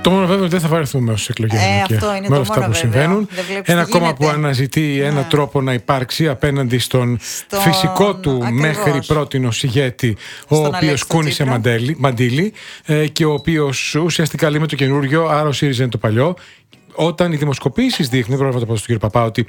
Το μόνο βέβαιο δεν θα βαρεθούμε όσες εκλογές με όλα αυτά που συμβαίνουν. Ένα κόμμα που αναζητεί ένα τρόπο να υπάρξει απέναντι στον φυσικό του μέχρι πρότινος ηγέτη, ο οποίος κούνησε μαντίλι και ο οποίος ουσιαστικά λέει με το καινούριο, άρα ο ΣΥΡΙΖΑ είναι το παλιό. Όταν οι δημοσκοπήσεις δείχνουν, δεν πρέπει να το πω στον κύριο Παπά, ότι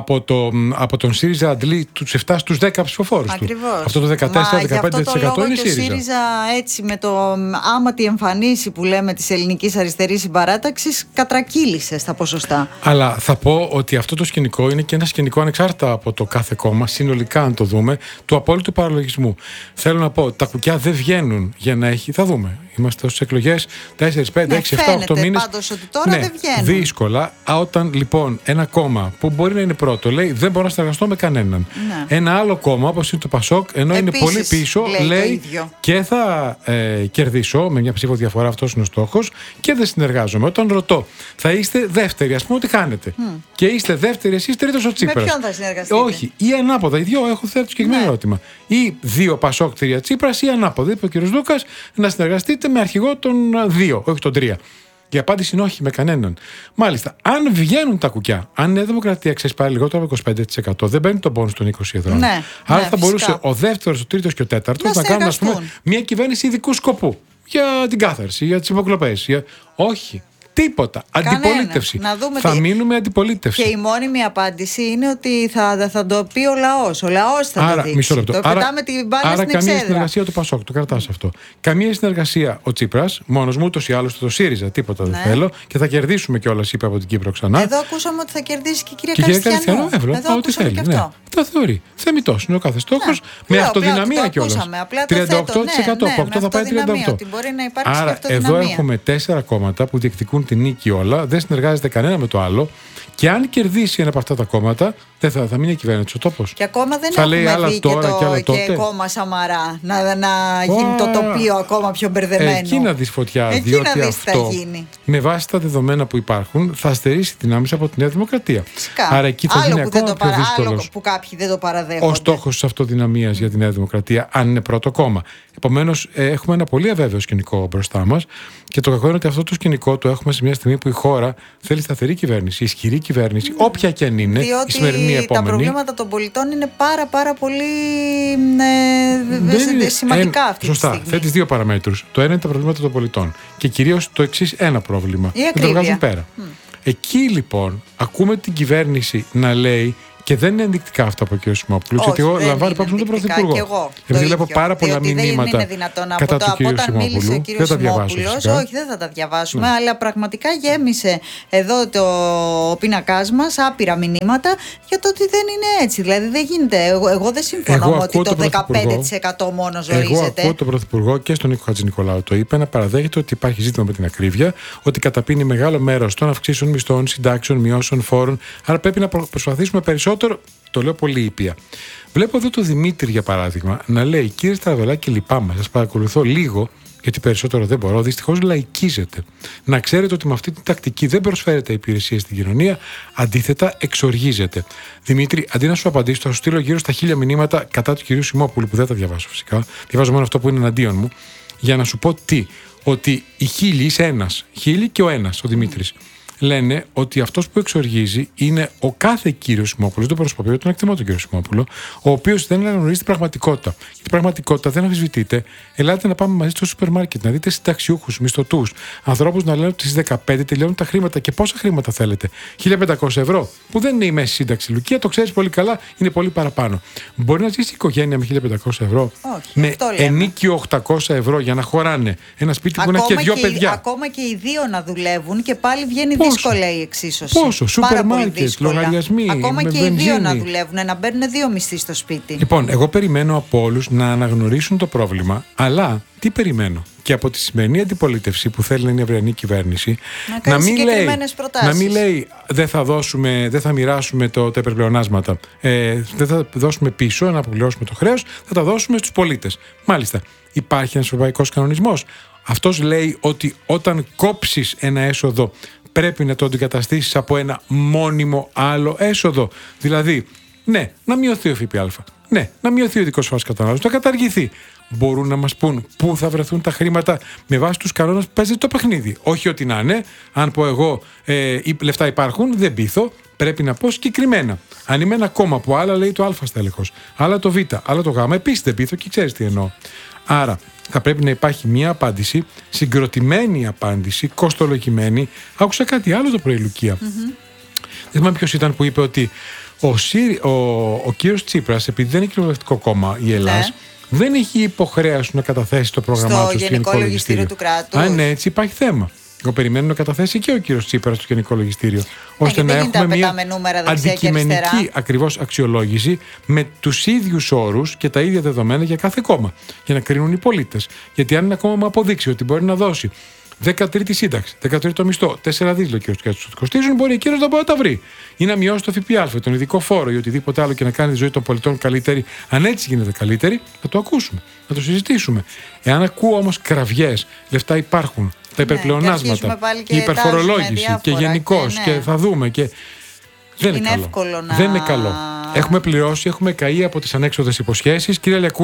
από τον ΣΥΡΙΖΑ αντλεί τους 7 στους 10 ψηφοφόρους του. Αυτό το 14-15% είναι ΣΥΡΙΖΑ. Ο ΣΥΡΙΖΑ έτσι με το άματη εμφανίση που λέμε της ελληνικής αριστερής συμπαράταξης κατρακύλησε στα ποσοστά. Αλλά θα πω ότι αυτό το σκηνικό είναι και ένα σκηνικό ανεξάρτητα από το κάθε κόμμα, συνολικά αν το δούμε, του απόλυτου παραλογισμού. Θέλω να πω, τα κουκιά δεν βγαίνουν για να έχει. Θα δούμε. Είμαστε στις εκλογές 4, 5, 6, 7, 8 μήνες. Πάντως ότι τώρα δεν βγαίνουν. Δύσκολα. Όταν λοιπόν ένα κόμμα που μπορεί να είναι πρώτο λέει δεν μπορώ να συνεργαστώ με κανέναν. Ναι. Ένα άλλο κόμμα όπως είναι το Πασόκ, ενώ επίσης, είναι πολύ πίσω, λέει και θα κερδίσω με μια ψήφο διαφορά, αυτός είναι ο στόχος, και δεν συνεργάζομαι. Όταν ρωτώ, θα είστε δεύτεροι, ας πούμε ότι χάνετε. Και είστε δεύτεροι, εσείς τρίτος ο Τσίπρας. Με ποιον θα συνεργαστείτε? Όχι, ή ανάποδα. Οι δύο έχω θέσει το συγκεκριμένο ερώτημα. Ή 2 Πασόκ, 3 Τσίπρας, ή ανάποδα. Είπε ο κ. Λούκας να συνεργαστείτε με αρχηγό των 2, όχι των 3. Η απάντηση είναι όχι με κανέναν. Μάλιστα, αν βγαίνουν τα κουκιά, αν η Νέα Δημοκρατία ξεσπάει λιγότερο από 25%, δεν παίρνει τον πόνους των 20 εδρών. Ναι, άρα θα μπορούσε ο δεύτερος, ο τρίτος και ο τέταρτος να κάνουν, ας πούμε, μια κυβέρνηση ειδικού σκοπού. Για την κάθαρση, για τις υποκλοπές. Όχι. Τίποτα. Αντιπολίτευση. Θα μείνουμε αντιπολίτευση. Και η μόνιμη απάντηση είναι ότι θα το πει ο λαός. Ο λαός θα το δείξει. Μισό λεπτό. Πετάμε την μπάλα στην εξέδρα. Καμία συνεργασία του Πασόκ. Το κρατάς αυτό. Καμία συνεργασία ο Τσίπρας. Μόνος μου, ούτως ή άλλως το ΣΥΡΙΖΑ. Τίποτα δεν θέλω. Και θα κερδίσουμε κιόλας, είπε από την Κύπρο ξανά. Εδώ ακούσαμε ότι θα κερδίσει και η κυρία Καριστιανού. Εδώ ό,τι θέλει. Το θεωρεί. Θεμιτός είναι ο κάθε στόχος. Με αυτοδυναμία κιόλας. 38%. Από 8 θα πάει 38%. Άρα εδώ έχουμε 4 κόμματα που διεκδικούν την νίκη όλα, δεν συνεργάζεται κανένα με το άλλο, και αν κερδίσει ένα από αυτά τα κόμματα, δεν θα μείνει κυβέρνηση ο τόπος. Και ακόμα δεν θα έχουμε δει και κόμμα Σαμαρά να γίνει το τοπίο ακόμα πιο μπερδεμένο. Εκεί να δεις φωτιά, διότι αυτό με βάση τα δεδομένα που υπάρχουν θα στερήσει δυνάμεις από τη Νέα Δημοκρατία. Φυσικά. Άρα εκεί θα γίνει ακόμα πιο δύσκολος που κάποιοι δεν το παραδέχονται. Ο στόχος της αυτοδυναμίας για τη Νέα Δημοκρατία, αν είναι πρώτο κόμμα. Επομένως, έχουμε ένα πολύ αβέβαιο σκηνικό μπροστά μας, και το κακό είναι ότι αυτό το σκηνικό το έχουμε σε μια στιγμή που η χώρα θέλει σταθερή κυβέρνηση, ισχυρή κυβέρνηση, όποια και αν είναι, η σημερινή, η επόμενη. Τα προβλήματα των πολιτών είναι πάρα πολύ σημαντικά αυτή τη στιγμή. Σωστά. Θέτεις 2 παραμέτρους. Το ένα είναι τα προβλήματα των πολιτών και κυρίως το εξής ένα πρόβλημα. Δεν το βγάζουν πέρα. Εκεί λοιπόν ακούμε την κυβέρνηση να λέει. Και δεν είναι ενδεικτικά αυτά από τον κ. Σιμόπουλο, γιατί εγώ λαμβάνω υπόψη τον Πρωθυπουργό. Γιατί βλέπω πάρα πολλά μηνύματα κατά του κ. Σιμόπουλου. Δεν τα διαβάζω. Όχι, δεν θα τα διαβάσουμε, αλλά πραγματικά γέμισε εδώ ο πίνακάς μας άπειρα μηνύματα για το ότι δεν είναι έτσι. Δηλαδή δεν γίνεται. Εγώ δεν συμφωνώ ότι το 15% μόνο ζορίζεται. Εγώ ακούω τον Πρωθυπουργό και στον Νίκο Χατζηνικολάου το είπε, να παραδέχεται ότι υπάρχει ζήτημα με την ακρίβεια, ότι καταπίνει μεγάλο μέρος των αυξήσεων μισθών, συντάξεων, μειώσεων φόρων. Άρα πρέπει να προσπαθήσουμε περισσότερο. Το λέω πολύ ήπια. Βλέπω εδώ τον Δημήτρη, για παράδειγμα, να λέει: κύριε Στραβελάκη, λυπάμαι, σας παρακολουθώ λίγο, γιατί περισσότερο δεν μπορώ. Δυστυχώς λαϊκίζεται. Να ξέρετε ότι με αυτή την τακτική δεν προσφέρετε υπηρεσία στην κοινωνία, αντίθετα εξοργίζεται. Δημήτρη, αντί να σου απαντήσω, θα σου στείλω γύρω στα 1000 μηνύματα κατά του κυρίου Σιμόπουλου, που δεν τα διαβάσω φυσικά. Διαβάζω μόνο αυτό που είναι εναντίον μου, για να σου πω ότι οι 1000 είσαι ένας. 1000 και ο ένας, ο Δημήτρης. Λένε ότι αυτός που εξοργίζει είναι ο κάθε κύριος Σιμόπουλος, δεν προσωποποιώ, τον εκτιμώ τον κύριο Σιμόπουλο, ο οποίος δεν αναγνωρίζει την πραγματικότητα. Η πραγματικότητα δεν αμφισβητείται. Ελάτε να πάμε μαζί στο σούπερ μάρκετ, να δείτε συνταξιούχους, μισθωτούς, ανθρώπους να λένε ότι στις 15 τελειώνουν τα χρήματα. Και πόσα χρήματα θέλετε? 1.500 ευρώ, που δεν είναι η μέση σύνταξη. Λουκία, το ξέρεις πολύ καλά, είναι πολύ παραπάνω. Μπορεί να ζήσει η οικογένεια με 1.500 ευρώ, με ενίκιο 800 ευρώ για να χωράνε ένα σπίτι που είναι και 2 παιδιά. Ακόμα και οι 2 να δουλεύουν και πάλι βγαίνει δύσκολα η εξίσωση. Πόσο, σούπερ μάρκετ, λογαριασμοί. Ακόμα και οι 2 να δουλεύουν, να μπαίνουν 2 μισθοί στο σπίτι. Λοιπόν, εγώ περιμένω από όλους να αναγνωρίσουν το πρόβλημα, αλλά τι περιμένω? Και από τη σημερινή αντιπολίτευση που θέλει να είναι η αυριανή κυβέρνηση, να μην λέει δεν θα μοιράσουμε τα υπερπλεονάσματα, δεν θα δώσουμε πίσω να αποπληρώσουμε το χρέος, θα τα δώσουμε στους πολίτες. Μάλιστα, υπάρχει ένας ευρωπαϊκός κανονισμός. Αυτός λέει ότι όταν κόψεις ένα έσοδο πρέπει να το αντικαταστήσεις από ένα μόνιμο άλλο έσοδο. Δηλαδή, ναι, να μειωθεί ο ΦΠΑ. Ναι, να μειωθεί ο ειδικός φόρος κατανάλωσης, να καταργηθεί. μπορούν να μας πούν πού θα βρεθούν τα χρήματα με βάση τους κανόνες που παίζει το παιχνίδι. Όχι ότι να είναι. Αν πω εγώ λεφτά υπάρχουν, δεν πείθω. Πρέπει να πω συγκεκριμένα. Αν είμαι ένα κόμμα που άλλα λέει το Α στέλεχος, άλλα το Β, άλλα το Γ, επίσης δεν πείθω και ξέρεις τι εννοώ. Άρα θα πρέπει να υπάρχει μια απάντηση, συγκροτημένη απάντηση, κοστολογημένη. Άκουσα κάτι άλλο το πρωί, Λουκία. Δεν θυμάμαι ποιος ήταν που είπε ότι ο κύριος Τσίπρας, επειδή δεν είναι κοινοβουλευτικό κόμμα η Ελλάς, δεν έχει υποχρέωση να καταθέσει το πρόγραμμά του στο Γενικό Λογιστήριο του κράτους. Αν έτσι υπάρχει θέμα. Εγώ περιμένω να καταθέσει και ο κύριος Τσίπρας στο Γενικό Λογιστήριο, ώστε να έχουμε μια αντικειμενική ακριβώς αξιολόγηση με τους ίδιους όρους και τα ίδια δεδομένα για κάθε κόμμα, για να κρίνουν οι πολίτες. Γιατί αν ένα κόμμα μου αποδείξει ότι μπορεί να δώσει 13η σύνταξη, 13ο μισθό, 4 δις και του κοστίζουν, μπορεί εκείνος να μπορεί να τα βρει. Ή να μειώσει το ΦΠΑ, τον ειδικό φόρο ή οτιδήποτε άλλο και να κάνει τη ζωή των πολιτών καλύτερη. Αν έτσι γίνεται καλύτερη, θα το ακούσουμε, θα το συζητήσουμε. Εάν ακούω όμως κραυγές, λεφτά υπάρχουν, τα υπερπλεονάσματα, η υπερφορολόγηση και γενικώς και θα δούμε. Και δεν είναι καλό. Δεν είναι καλό. Έχουμε πληρώσει, έχουμε καεί από τις ανέξοδες υποσχέσεις.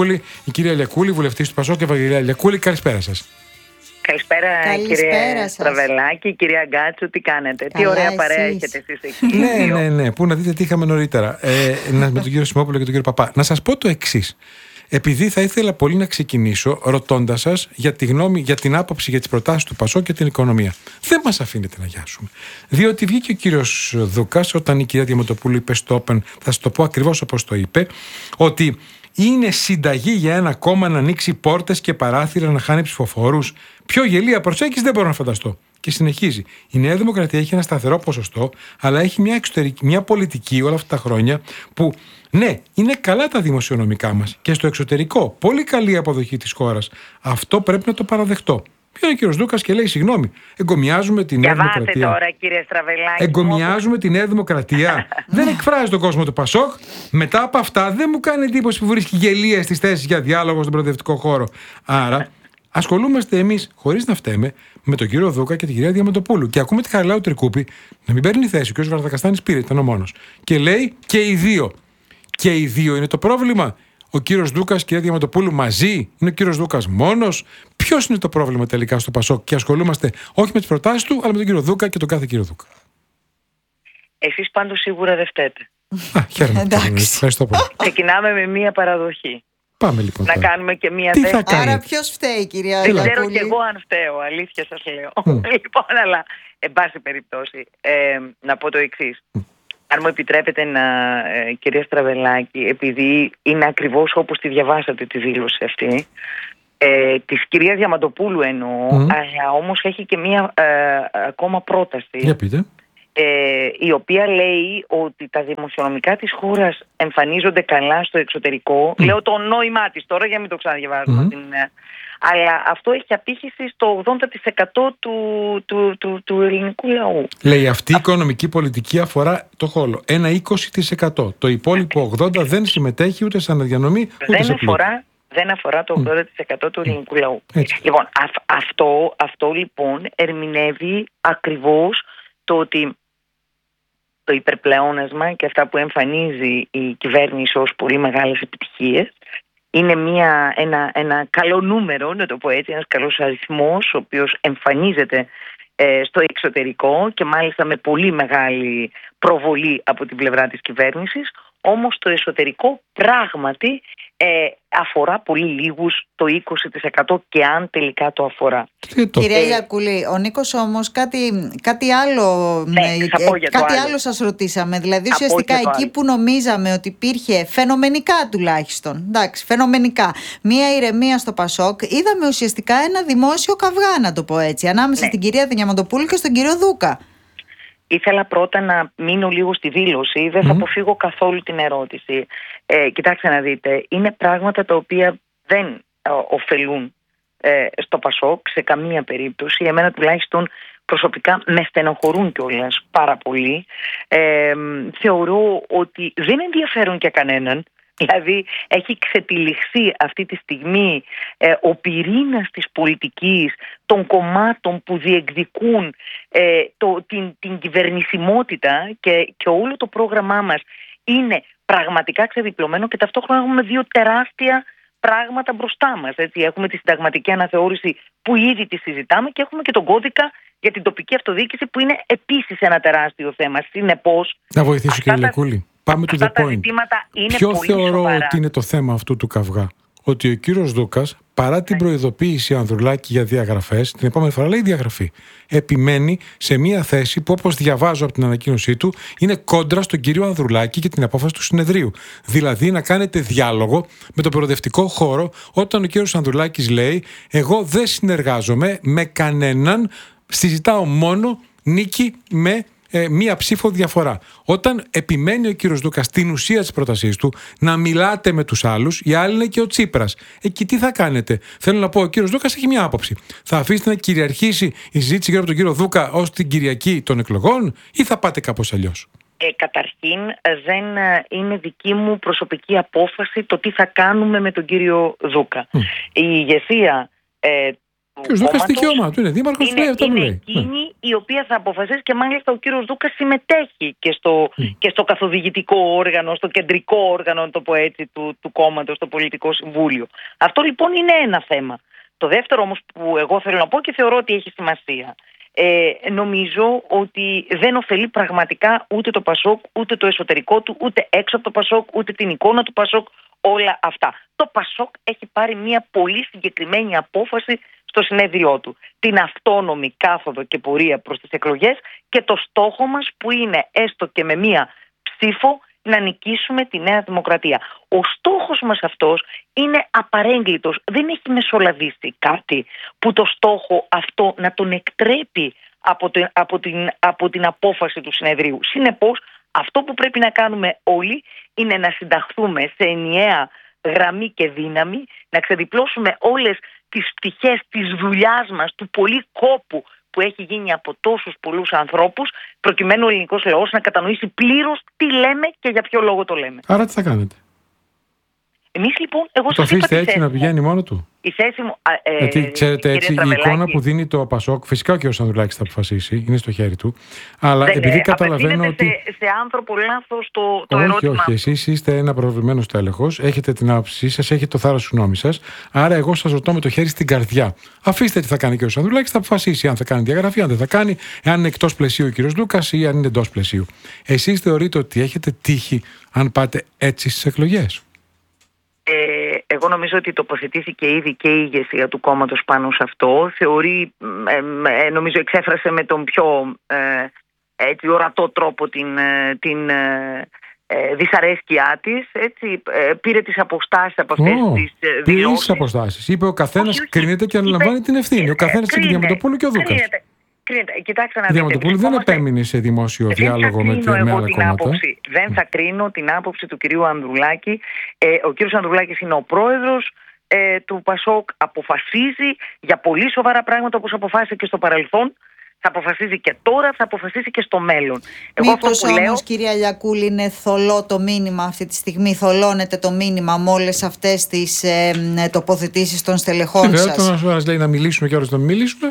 Η κυρία Λιακούλη, βουλευτής του ΠΑΣΟΚ και Ευαγγελία Λιακούλη, καλησπέρα σας. Καλησπέρα κύριε Στραβελάκη, κυρία Γκάτσου, τι κάνετε? Τι ωραία παρέα έχετε εσείς εκεί. Ναι, πού να δείτε τι είχαμε νωρίτερα. Με τον κύριο Σιμόπουλο και τον κύριο Παπά. Να σας πω το εξής. Επειδή θα ήθελα πολύ να ξεκινήσω ρωτώντας σας για τη γνώμη, για την άποψη για τις προτάσεις του ΠΑΣΟΚ και την οικονομία. Δεν μας αφήνετε να γιάσουμε. Διότι βγήκε ο κύριος Δούκας όταν η κυρία Διαμαντοπούλου είπε στο Open, θα σας το πω ακριβώς όπως το είπε, ότι είναι συνταγή για ένα κόμμα να ανοίξει πόρτες και παράθυρα να χάνει ψηφοφόρους. Πιο γελία προσέγγιση δεν μπορώ να φανταστώ. Και συνεχίζει. Η Νέα Δημοκρατία έχει ένα σταθερό ποσοστό, αλλά έχει μια πολιτική όλα αυτά τα χρόνια που, ναι, είναι καλά τα δημοσιονομικά μας και στο εξωτερικό. Πολύ καλή αποδοχή της χώρας. Αυτό πρέπει να το παραδεχτώ. Ποιο είναι ο κύριος Δούκας και λέει: συγγνώμη, εγκομιάζουμε τη Νέα Δημοκρατία. Τώρα, κύριε Στραβελάκη. Εγκομιάζουμε τη Νέα Δημοκρατία. Δεν εκφράζει τον κόσμο του ΠΑΣΟΚ. Μετά από αυτά, δεν μου κάνει εντύπωση που βρίσκει γελία στις θέσεις για διάλογο στον προοδευτικό χώρο. Άρα, ασχολούμαστε εμείς, χωρίς να φταίμε, με τον κύριο Δούκα και την κυρία Διαμαντοπούλου. Και ακούμε τη Χαριλάου Τρικούπη να μην παίρνει θέση. Ο κύριος Βαρδακαστάνης πήρε, ήταν ο μόνος. Και λέει και οι δύο. Και οι δύο είναι το πρόβλημα. Ο κύριος Δούκας και η κυρία Διαμαντοπούλου μαζί, είναι ο κύριος Δούκας μόνος. Ποιος είναι το πρόβλημα τελικά στο ΠΑΣΟΚ? Και ασχολούμαστε όχι με τις προτάσεις του, αλλά με τον κύριο Δούκα και τον κάθε κύριο Δούκα. Εσείς πάντως σίγουρα δεν φταίτε. Χαίρομαι. Ευχαριστώ πολύ. Ξεκινάμε με μία παραδοχή. Πάμε λοιπόν. Να κάνουμε και μία δεύτερη. Άρα ποιος φταίει, κυρία Λιακούλη? Δεν ξέρω κι εγώ αν φταίω, αλήθεια σας λέω. Λοιπόν, αλλά εν πάση περιπτώσει, να πω το εξής. Αν μου επιτρέπετε κυρία Στραβελάκη, επειδή είναι ακριβώς όπως τη διαβάσατε τη δήλωση αυτή, της κυρίας Διαμαντοπούλου εννοώ, αλλά όμως έχει και μία ακόμα πρόταση. Για πείτε. Η οποία λέει ότι τα δημοσιονομικά της χώρας εμφανίζονται καλά στο εξωτερικό. Λέω το νόημά της τώρα για να μην το ξαναδιαβάζουμε. Αλλά αυτό έχει απήχηση στο 80% του ελληνικού λαού. Λέει αυτή η οικονομική πολιτική αφορά το χώλο. Ένα 20%. Το υπόλοιπο 80% δεν συμμετέχει ούτε σε αναδιανομή ούτε σε πλούτο. Δεν αφορά το 80% του ελληνικού λαού. Λοιπόν, αυτό λοιπόν ερμηνεύει ακριβώς το ότι το υπερπλεόνασμα και αυτά που εμφανίζει η κυβέρνηση ως πολύ μεγάλες επιτυχίες είναι ένα καλό νούμερο, να το πω έτσι, ένας καλός αριθμός ο οποίος εμφανίζεται στο εξωτερικό και μάλιστα με πολύ μεγάλη προβολή από την πλευρά της κυβέρνησης, όμως το εσωτερικό πράγματι αφορά πολύ λίγους, το 20% και αν τελικά το αφορά. Κυρία Λιακούλη, ο Νίκος όμως κάτι άλλο σας ρωτήσαμε. Δηλαδή ουσιαστικά εκεί που νομίζαμε ότι υπήρχε φαινομενικά τουλάχιστον, εντάξει, φαινομενικά, μία ηρεμία στο ΠΑΣΟΚ, είδαμε ουσιαστικά ένα δημόσιο καυγά, να το πω έτσι, ανάμεσα στην κυρία Διαμαντοπούλου και στον κύριο Δούκα. Ήθελα πρώτα να μείνω λίγο στη δήλωση, δεν θα αποφύγω καθόλου την ερώτηση. Κοιτάξτε να δείτε, είναι πράγματα τα οποία δεν ωφελούν στο ΠΑΣΟΚ σε καμία περίπτωση. Εμένα τουλάχιστον προσωπικά με στενοχωρούν κιόλας πάρα πολύ. Θεωρώ ότι δεν ενδιαφέρουν και κανέναν. Δηλαδή έχει ξετυλιχθεί αυτή τη στιγμή ο πυρήνας της πολιτικής των κομμάτων που διεκδικούν την κυβερνησιμότητα και όλο το πρόγραμμά μας είναι πραγματικά ξεδιπλωμένο και ταυτόχρονα έχουμε δύο τεράστια πράγματα μπροστά μας. Έχουμε τη συνταγματική αναθεώρηση που ήδη τη συζητάμε και έχουμε και τον κώδικα για την τοπική αυτοδιοίκηση που είναι επίσης ένα τεράστιο θέμα. Συνεπώς, να βοηθήσω κύριε Λιακούλη. Πάμε to the point. Ποιο θεωρώ ότι είναι το θέμα αυτού του καυγά? Ότι ο κύριος Δούκας, παρά την προειδοποίηση Ανδρουλάκη για διαγραφές, την επόμενη φορά λέει διαγραφή. Επιμένει σε μια θέση που, όπως διαβάζω από την ανακοίνωσή του, είναι κόντρα στον κύριο Ανδρουλάκη και την απόφαση του συνεδρίου. Δηλαδή να κάνετε διάλογο με τον προοδευτικό χώρο, όταν ο κύριος Ανδρουλάκης λέει: εγώ δεν συνεργάζομαι με κανέναν, συζητάω μόνο νίκη με μία ψήφο διαφορά. Όταν επιμένει ο κύριος Δούκας στην ουσία της πρότασής του να μιλάτε με τους άλλους, οι άλλοι είναι και ο Τσίπρας. Εκεί τι θα κάνετε? Θέλω να πω, ο κύριος Δούκας έχει μια άποψη. Θα αφήσετε να κυριαρχήσει η συζήτηση γύρω από τον κύριο Δούκα ως την Κυριακή των εκλογών, ή θα πάτε κάπως αλλιώς? Καταρχήν, δεν είναι δική μου προσωπική απόφαση το τι θα κάνουμε με τον κύριο Δούκα. Η ηγεσία ο κύριος Δούκας δικαίωμά του είναι δήμαρχος, λέει αυτά που λέει. Είναι εκείνη η οποία θα αποφασίσει, και μάλιστα ο κύριος Δούκας συμμετέχει και στο καθοδηγητικό όργανο, στο κεντρικό όργανο, να το πω έτσι, του κόμματος, στο πολιτικό συμβούλιο. Αυτό λοιπόν είναι ένα θέμα. Το δεύτερο όμως που εγώ θέλω να πω και θεωρώ ότι έχει σημασία. Νομίζω ότι δεν ωφελεί πραγματικά ούτε το Πασόκ, ούτε το εσωτερικό του, ούτε έξω από το Πασόκ, ούτε την εικόνα του Πασόκ, όλα αυτά. Το Πασόκ έχει πάρει μια πολύ συγκεκριμένη απόφαση στο συνέδριό του. Την αυτόνομη κάθοδο και πορεία προς τις εκλογές και το στόχο μας που είναι έστω και με μία ψήφο να νικήσουμε τη Νέα Δημοκρατία. Ο στόχος μας αυτός είναι απαρέγκλητος. Δεν έχει μεσολαβήσει κάτι που το στόχο αυτό να τον εκτρέπει από την απόφαση του συνεδρίου. Συνεπώς, αυτό που πρέπει να κάνουμε όλοι είναι να συνταχθούμε σε ενιαία γραμμή και δύναμη, να ξεδιπλώσουμε όλες τις πτυχές της δουλειάς μας, του πολύ κόπου που έχει γίνει από τόσους πολλούς ανθρώπους, προκειμένου ο ελληνικός λαός να κατανοήσει πλήρως τι λέμε και για ποιο λόγο το λέμε. Άρα τι θα κάνετε? Εμείς λοιπόν, εγώ το αφήσετε έτσι να πηγαίνει μόνο του? Η θέση μου. Γιατί ξέρετε, έτσι, η εικόνα που δίνει το Πασόκ, φυσικά ο κ. Ανδρουλάκης θα αποφασίσει, είναι στο χέρι του. Αλλά επειδή καταλαβαίνω ότι. Σε άνθρωπο λάθος το ερώτημα. Όχι, εσείς είστε ένα προβλημένο τέλεχος, έχετε την άποψή σας, έχετε το θάρρος της γνώμης σας. Άρα, εγώ σας ρωτώ με το χέρι στην καρδιά. Αφήστε τι θα κάνει ο κ. Ανδρουλάκης, θα αποφασίσει αν θα κάνει διαγραφή, αν δεν θα κάνει, αν είναι εκτός πλαισίου ο κ. Δούκας ή αν είναι εντός πλαισίου. Εσείς θεωρείτε ότι έχετε τύχη αν πάτε έτσι στις εκλογές? Εγώ νομίζω ότι τοποθετήθηκε ήδη και η ηγεσία του κόμματος πάνω σε αυτό. Νομίζω εξέφρασε με τον πιο ορατό τρόπο την δυσαρέσκειά της. Πήρε τις αποστάσεις από αυτές τις δηλώσεις. Πήρε τις αποστάσεις. Είπε ο καθένας κρίνεται και αναλαμβάνει την ευθύνη. Ο καθένας η Διαμαντοπούλου και ο Δούκας. Κοιτάξτε να δείτε. Η Διαμαντοπούλου δεν επέμεινε σε δημόσιο διάλογο με άλλα κόμματα. Δεν θα κρίνω την άποψη του κυρίου Ανδρουλάκη. Ο κύριος Ανδρουλάκης είναι ο πρόεδρος του Πασόκ, αποφασίζει για πολύ σοβαρά πράγματα όπως αποφάσισε και στο παρελθόν. Θα αποφασίζει και τώρα, θα αποφασίσει και στο μέλλον. Μήπως όμως, κυρία Λιακούλη, είναι θολό το μήνυμα αυτή τη στιγμή? Θολώνεται το μήνυμα με όλες αυτές τις τοποθετήσεις των στελεχών σας? Βέβαια, το ένας λέει να μιλήσουμε και άλλος να μην μιλήσουμε.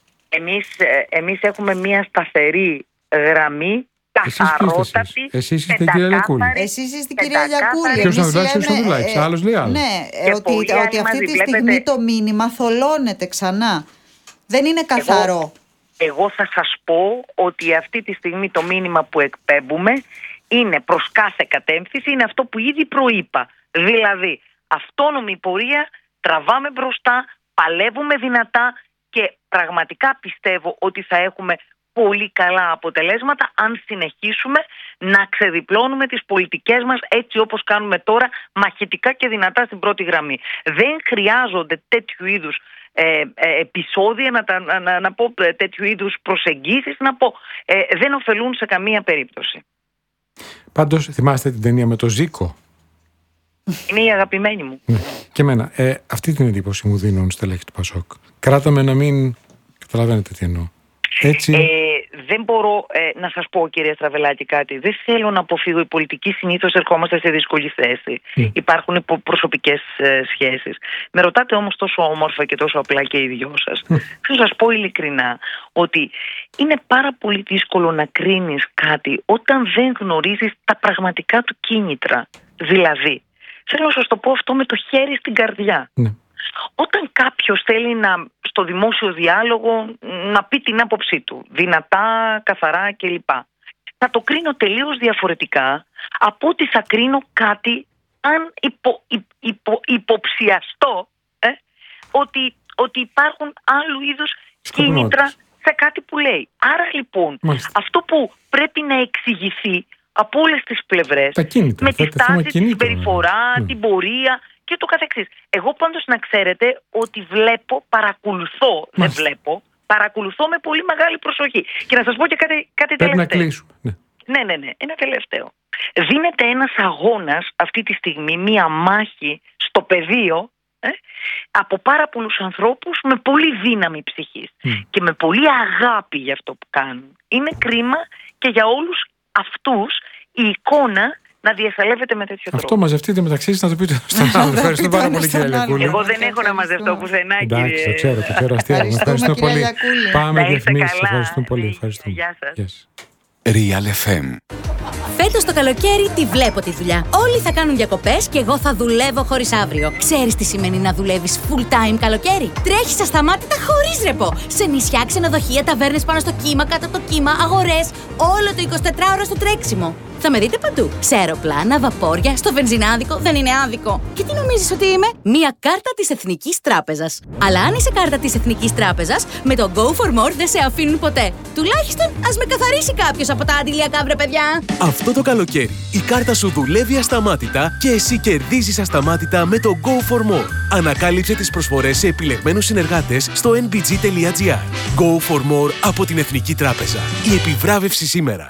Εμείς έχουμε μια σταθερή γραμμή, καθαρότατη. Εσείς είστε κυρία Λιακούλη. Εσείς είστε κυρία Λιακούλη. Ποιος Ανδρουλάκης, άλλος λέει άλλο. Ναι, ότι αυτή τη στιγμή το μήνυμα θολώνεται ξανά. Δεν είναι καθαρό. Εγώ θα σας πω ότι αυτή τη στιγμή το μήνυμα που εκπέμπουμε είναι προς κάθε κατεύθυνση, είναι αυτό που ήδη προείπα. Δηλαδή, αυτόνομη πορεία, τραβάμε μπροστά, παλεύουμε δυνατά και πραγματικά πιστεύω ότι θα έχουμε πολύ καλά αποτελέσματα αν συνεχίσουμε να ξεδιπλώνουμε τις πολιτικές μας έτσι όπως κάνουμε τώρα, μαχητικά και δυνατά στην πρώτη γραμμή. Δεν χρειάζονται τέτοιου είδους επεισόδια, να πω τέτοιου είδους προσεγγίσεις, δεν ωφελούν σε καμία περίπτωση. Πάντως θυμάστε την ταινία με το Ζήκο? Είναι η αγαπημένη μου. Και εμένα. Αυτή την εντύπωση μου δίνουν στελέχη του Πασόκ. Κράταμε να μην καταλαβαίνετε τι εννοώ. Έτσι. Δεν μπορώ να σας πω, κυρία Στραβελάκη, κάτι. Δεν θέλω να αποφύγω. Οι πολιτικοί συνήθως ερχόμαστε σε δύσκολη θέση. Υπάρχουν προσωπικές σχέσεις. Με ρωτάτε όμως τόσο όμορφα και τόσο απλά και οι δυο σας. Θέλω να σας πω ειλικρινά ότι είναι πάρα πολύ δύσκολο να κρίνεις κάτι όταν δεν γνωρίζεις τα πραγματικά του κίνητρα. Δηλαδή, θέλω να σας το πω αυτό με το χέρι στην καρδιά. Ναι. Όταν κάποιος θέλει στο δημόσιο διάλογο να πει την άποψή του, δυνατά, καθαρά κλπ. Θα το κρίνω τελείως διαφορετικά από ότι θα κρίνω κάτι αν υποψιαστώ ότι υπάρχουν άλλου είδους κίνητρα σε κάτι που λέει. Άρα λοιπόν, αυτό που πρέπει να εξηγηθεί από όλες τις πλευρές, με τη στάση, τη συμπεριφορά, την πορεία και το καθεξής. Εγώ πάντως να ξέρετε ότι παρακολουθώ, δεν βλέπω, παρακολουθώ με πολύ μεγάλη προσοχή. Και να σας πω και κάτι τελευταίο. Πρέπει να κλείσουμε. Ναι, ένα τελευταίο. Δίνεται ένας αγώνας αυτή τη στιγμή, μία μάχη στο πεδίο, από πάρα πολλούς ανθρώπους με πολύ δύναμη ψυχής και με πολύ αγάπη για αυτό που κάνουν. Είναι κρίμα και για όλους αυτούς η εικόνα να διασαλεύεται με τέτοιο τρόπο. Αυτό μαζευτείτε μεταξύ σας να το πείτε στον άλλο. Ευχαριστώ πάρα πολύ, κύριε Λιακούλη. Εγώ δεν έχω να μαζευτώ πουθενά, κύριε. Εντάξει, το ξέρω, αστεία. Ευχαριστώ πολύ. Πάμε διαφημίσεις. Ευχαριστούμε πολύ. Γεια σας. Real FM. Φέτος το καλοκαίρι τη βλέπω τη δουλειά. Όλοι θα κάνουν διακοπές και εγώ θα δουλεύω χωρίς αύριο. Ξέρεις τι σημαίνει να δουλεύεις full time καλοκαίρι? Τρέχεις ασταμάτητα χωρίς ρεπό. Σε νησιά, ξενοδοχεία, ταβέρνες πάνω στο κύμα, κάτω από το κύμα, αγορές. Όλο το 24ωρο στο τρέξιμο. Θα με δείτε παντού. Σε αεροπλάνα, βαπόρια, στο βενζινάδικο, δεν είναι άδικο. Και τι νομίζεις ότι είμαι? Μία κάρτα της Εθνικής Τράπεζας. Αλλά αν είσαι κάρτα της Εθνικής Τράπεζας, με το Go for More δεν σε αφήνουν ποτέ. Τουλάχιστον ας με καθαρίσει κάποιος από τα αντιλιακά, βρε παιδιά. Αυτό το καλοκαίρι η κάρτα σου δουλεύει ασταμάτητα και εσύ κερδίζεις ασταμάτητα με το Go for More. Ανακάλυψε τις προσφορές σε επιλεγμένους συνεργάτες στο nbg.gr. Go for More από την Εθνική Τράπεζα. Η επιβράβευση σήμερα.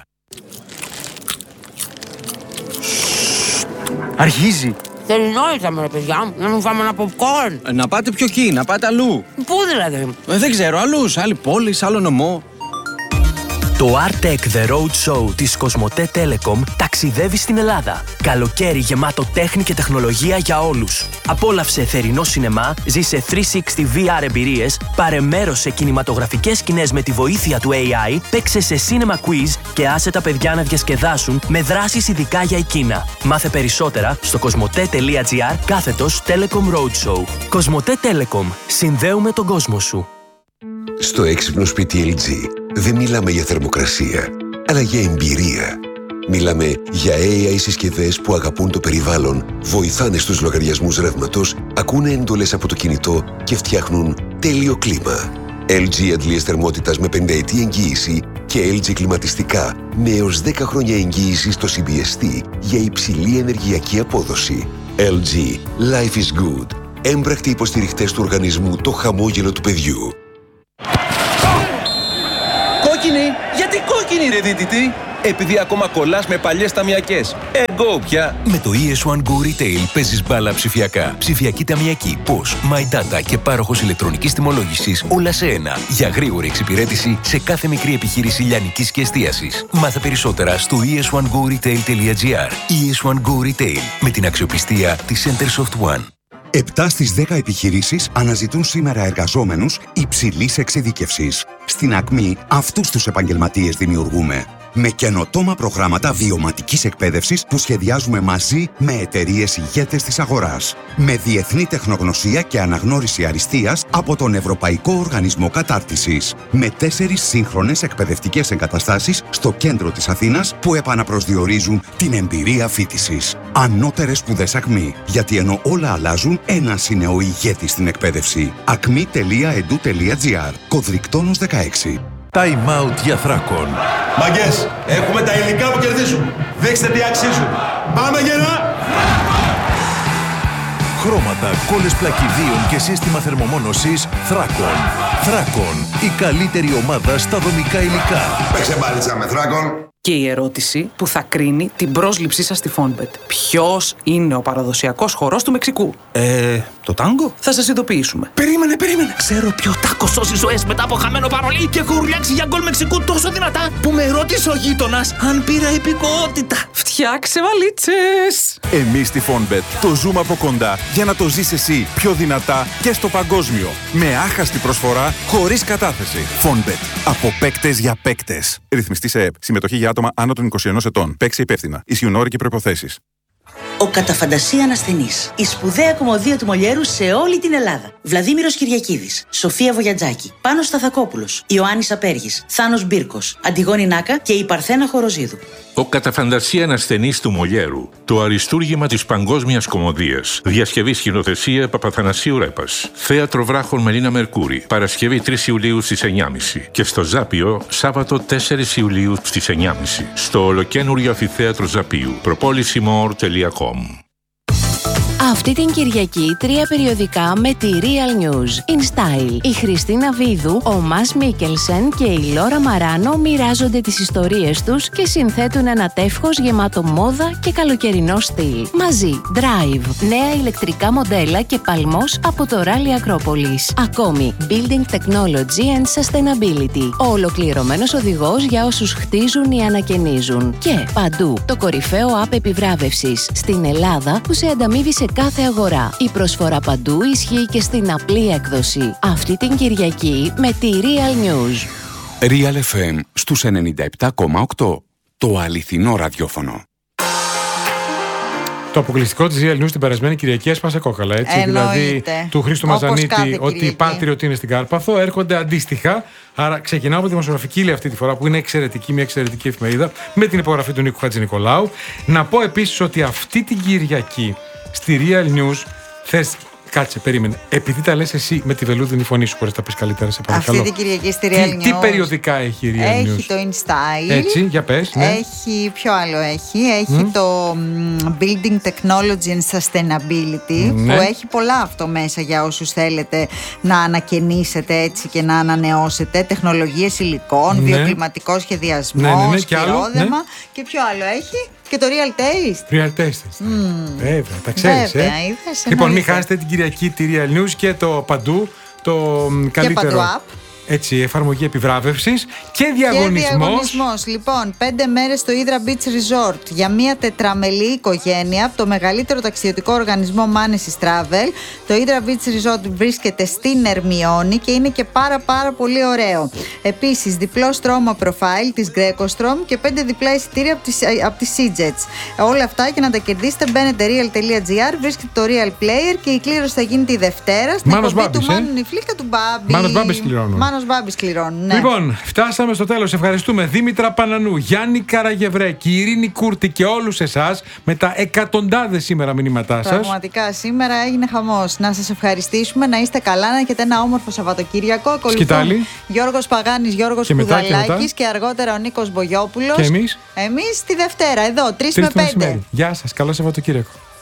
Αρχίζει. Τελειώσαμε ρε παιδιά, να μην φάμε ένα popcorn. Να πάτε πιο εκεί, να πάτε αλλού. Πού δηλαδή? Δεν ξέρω, αλλού, σε άλλη πόλη, σε άλλο νομό. Το Artec The Road Show της Κοσμοτέ Telecom ταξιδεύει στην Ελλάδα. Καλοκαίρι γεμάτο τέχνη και τεχνολογία για όλους. Απόλαυσε θερινό σινεμά, ζήσε 360 VR εμπειρίες, πάρε μέρος σε κινηματογραφικές σκηνές με τη βοήθεια του AI, παίξε σε cinema quiz και άσε τα παιδιά να διασκεδάσουν με δράσεις ειδικά για εκείνα. Μάθε περισσότερα στο κοσμοτέ.gr/Telecom Roadshow. Κοσμοτέ Telecom. Συνδέουμε τον κόσμο σου. Στο έξυπνο σπίτι LG δεν μιλάμε για θερμοκρασία, αλλά για εμπειρία. Μιλάμε για AI συσκευές που αγαπούν το περιβάλλον, βοηθάνε στους λογαριασμούς ρεύματος, ακούνε εντολές από το κινητό και φτιάχνουν τέλειο κλίμα. LG αντλίες θερμότητας με 5ετή εγγύηση και LG κλιματιστικά με έως 10 χρόνια εγγύηση στο CBST για υψηλή ενεργειακή απόδοση. LG. Life is good. Έμπρακτοι υποστηριχτές του οργανισμού Το Χαμόγελο του Παιδιού. Κόκκινη! Γιατί κόκκινη ρε δίτητη? Επειδή ακόμα κολλάς με παλιές ταμιακές. Εγώ πια! Με το ES1 Go Retail παίζεις μπάλα ψηφιακά. Ψηφιακή ταμιακή, POS, My Data και πάροχος ηλεκτρονικής τιμολόγησης όλα σε ένα. Για γρήγορη εξυπηρέτηση σε κάθε μικρή επιχείρηση λιανικής και εστίασης. Μάθε περισσότερα στο es1goretail.gr. ES1 Go Retail με την αξιοπιστία της Centersoft One. 7 στις 10 επιχειρήσεις αναζητούν σήμερα εργαζόμενους υψηλής εξειδίκευσης. Στην Ακμή αυτούς τους επαγγελματίες δημιουργούμε. Με καινοτόμα προγράμματα βιωματικής εκπαίδευσης που σχεδιάζουμε μαζί με εταιρείες ηγέτες της αγοράς. Με διεθνή τεχνογνωσία και αναγνώριση αριστείας από τον Ευρωπαϊκό Οργανισμό Κατάρτισης. Με 4 σύγχρονες εκπαιδευτικές εγκαταστάσεις στο κέντρο της Αθήνας που επαναπροσδιορίζουν την εμπειρία φοιτησης. Ανώτερες σπουδές Ακμή. Γιατί ενώ όλα αλλάζουν, ένας είναι ο ηγέτης στην εκπαίδευση. acmi.edu.gr. Κωδρικτόνος 16. Time out για Θράκον. Μαγκές, έχουμε τα υλικά που κερδίζουν. Δείξτε τι αξίζουν. Πάμε γερά! Χρώματα, κόλλες πλακιδίων και σύστημα θερμομόνωσης Θράκον. Θράκον, η καλύτερη ομάδα στα δομικά υλικά. Παίξε μπάλιτσα με Θράκον. Και η ερώτηση που θα κρίνει την πρόσληψή σας στη Fonbet. Ποιος είναι ο παραδοσιακός χορός του Μεξικού? Το τάγκο? Θα σας ειδοποιήσουμε. Περίμενε. Ξέρω ποιο τάκο σώζει ζωές μετά από χαμένο παρολί και έχω ουρλιάξει για γκολ Μεξικού τόσο δυνατά που με ρώτησε ο γείτονας αν πήρα υπηκότητα. Φτιάξε βαλίτσες! Εμείς στη Fonbet το ζούμε από κοντά για να το ζεις εσύ πιο δυνατά και στο παγκόσμιο. Με άχαστη προσφορά, χωρίς κατάθεση. Fonbet. Από παίκτες για παίκτες. Ρυθμιστή σε ΕΕΠ. Συμμετοχή για άτομα άνω των 21 ετών. Παίξε υπεύθυνα. Ισχύουν όροι και προϋποθέσεις. Ο κατά φαντασία ανασθενής. Η σπουδαία κομμωδία του Μολιέρου σε όλη την Ελλάδα. Βλαδίμηρος Κυριακίδης, Σοφία Βογιατζάκη, Πάνος Σταθακόπουλος, Ιωάννης Απέργης, Θάνος Μπίρκος, Αντιγόνη Νάκα και η Παρθένα Χοροζίδου. Ο κατά φαντασία ανασθενής του Μολιέρου. Το αριστούργημα της παγκόσμιας κομμωδίας. Διασκευή σκηνοθεσία Παπαθανασίου Ρέπας. Θέατρο Βράχων Μελίνα Μερκούρη. Παρασκευή 3 Ιουλίου στις 9.30. Και στο Ζάπιο Σάββατο 4 Ιουλίου στις 9.30. Στο ολοκένουργιο αμφιθέατρο Ζαπίου. Propolismore.com. Αυτή την Κυριακή 3 περιοδικά με τη Real News. In Style. Η Χριστίνα Βίδου, ο Μας Μίκελσεν και η Λόρα Μαράνο μοιράζονται τις ιστορίες τους και συνθέτουν ένα τεύχος γεμάτο μόδα και καλοκαιρινό στυλ. Μαζί, Drive. Νέα ηλεκτρικά μοντέλα και παλμός από το Rally Acropolis. Ακόμη, Building Technology and Sustainability. Ο ολοκληρωμένος οδηγός για όσους χτίζουν ή ανακαινίζουν. Και παντού, το κορυφαίο app επιβράβευσης στην Ελλάδα που σε ανταμείβει σε κάθε αγορά. Η προσφορά παντού ισχύει και στην απλή έκδοση. Αυτή την Κυριακή με τη Real News. Real FM στους 97,8. Το αληθινό ραδιόφωνο. Το αποκλειστικό της Real News την περασμένη Κυριακή έσπασε κόκαλα, έτσι. Εννοείται. Δηλαδή του Χρήστου Μαζανίτη ότι η Patriot είναι στην Κάρπαθο, έρχονται αντίστοιχα. Άρα ξεκινάω από τη Δημοσιογραφική Ύλη αυτή τη φορά, που είναι εξαιρετική, μια εξαιρετική εφημερίδα, με την υπογραφή του Νίκου Χατζηνικολάου. Να πω επίσης ότι αυτή την Κυριακή στη Real News θες. Κάτσε, περίμενε. Επειδή τα λες εσύ με τη βελούδινη φωνή σου, χωρίς τα πεις καλύτερα, σε παρακαλώ. Αυτή την Κυριακή στη Real News. Τι περιοδικά έχει η Real News? Έχει το InStyle. Έτσι, για πες. Ναι. Έχει, ποιο άλλο έχει? Έχει το Building Technology and Sustainability, Ναι. που έχει πολλά αυτό μέσα για όσους θέλετε να ανακαινήσετε έτσι και να ανανεώσετε. Τεχνολογίες υλικών, Ναι. βιοκλιματικό σχεδιασμό, σκυρόδεμα. Και ποιο άλλο έχει? Και το Real Taste. Real Taste. Βέβαια, τα ξέρεις. Βέβαια, είδες, Λοιπόν, μην εννοείται. χάσετε την Κυριακή τη Real News και το παντού, το καλύτερο. Και παντού app. Έτσι, εφαρμογή επιβράβευσης και διαγωνισμός. Και διαγωνισμός. Λοιπόν, 5 μέρες στο Hydra Beach Resort για μια τετραμελή οικογένεια από το μεγαλύτερο ταξιδιωτικό οργανισμό Manesis Travel. Το Hydra Beach Resort βρίσκεται στην Ερμιόνη και είναι και πάρα πολύ ωραίο. Επίσης, διπλό στρώμα profile της Grecostrom και 5 διπλά εισιτήρια από τη SeaJets. Όλα αυτά για να τα κερδίσετε μπαίνετε real.gr, βρίσκεται το Real Player και η κλήρωση θα γίνει τη Δευτέρα στην εκπομπή του Μάνου Νιφλή και του Μπάμπη. Μάνος Μπάμπης κληρώνουν. Μάνος Μπάμπης κληρώνουν, ναι. Λοιπόν, φτάσαμε στο τέλος. Ευχαριστούμε Δήμητρα Πανανού, Γιάννη Καραγευρέκη, Ειρήνη Κούρτη και όλους εσάς με τα εκατοντάδες σήμερα μηνύματά σας. Πραγματικά σήμερα έγινε χαμός. Να σας ευχαριστήσουμε, να είστε καλά, να έχετε ένα όμορφο Σαββατοκύριακο. Ακολουθούν Γιώργος Παγάνης, Γιώργος Κουδαλάκης και αργότερα ο Νίκος Μπογιόπουλος. Και εμείς τη Δευτέρα, εδώ, 3 με 5. Γεια σας, καλό Σαββατοκύριακο.